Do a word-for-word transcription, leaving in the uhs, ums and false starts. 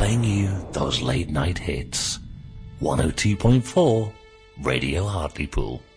playing you those late night hits. one oh two point four Radio Hartlepool.